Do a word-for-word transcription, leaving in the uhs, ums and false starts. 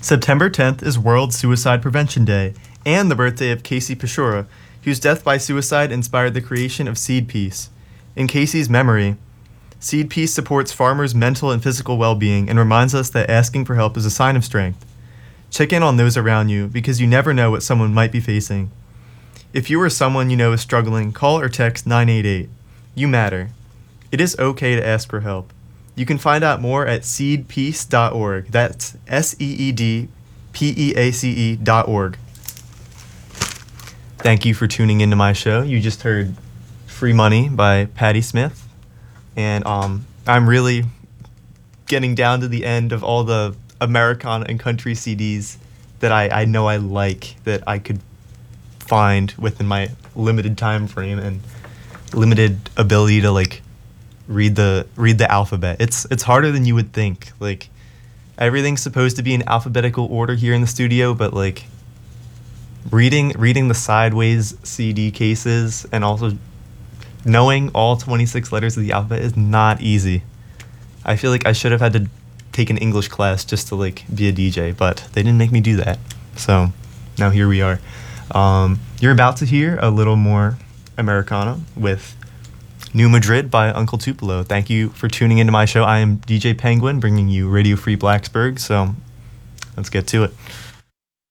September tenth is World Suicide Prevention Day and the birthday of Casey Pashura, whose death by suicide inspired the creation of Seed Peace. In Casey's memory, Seed Peace supports farmers' mental and physical well-being and reminds us that asking for help is a sign of strength. Check in on those around you because you never know what someone might be facing. If you or someone you know is struggling, call or text nine eight eight. You matter. It is okay to ask for help. You can find out more at seed peace dot org. That's S E E D P E A C E dot org. Thank you for tuning into my show. You just heard Free Money by Patti Smith. And um, I'm really getting down to the end of all the Americana and country C Ds that I, I know I like, that I could find within my limited time frame and limited ability to like read the read the alphabet. It's it's harder than you would think. Like, everything's supposed to be in alphabetical order here in the studio, but like reading reading the sideways C D cases and also knowing all twenty-six letters of the alphabet is not easy. I feel like I should have had to take an English class just to like be a D J, but they didn't make me do that. So now here we are. Um, you're about to hear a little more Americana with New Madrid by Uncle Tupelo. Thank you for tuning into my show. I am D J Penguin, bringing you Radio Free Blacksburg, so let's get to it.